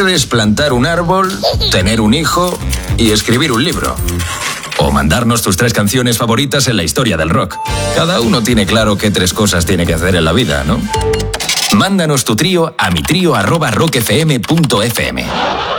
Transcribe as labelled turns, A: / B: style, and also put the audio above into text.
A: Puedes plantar un árbol, tener un hijo y escribir un libro. O mandarnos tus 3 canciones favoritas en la historia del rock. Cada uno tiene claro qué 3 cosas tiene que hacer en la vida, ¿no? Mándanos tu trío a mitrio@rockfm.fm.